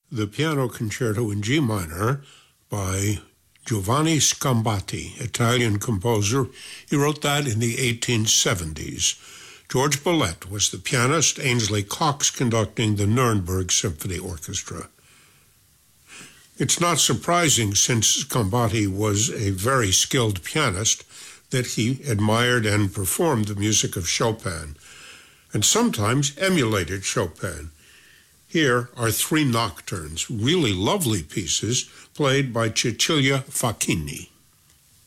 the Piano Concerto in G minor by Giovanni Scombatti, Italian composer. He wrote that in the 1870s. George Bollette was the pianist, Ainsley Cox conducting the Nuremberg Symphony Orchestra. It's not surprising, since Scombatti was a very skilled pianist, that he admired and performed the music of Chopin, and sometimes emulated Chopin. Here are three nocturnes, really lovely pieces, played by Cecilia Facchini.